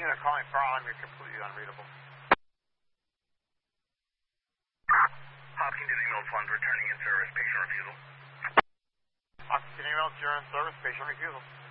unit calling Farlem, you're completely unreadable. Hopkins email 1 returning in service, patient refusal. Hopkins email, you're in service, patient refusal.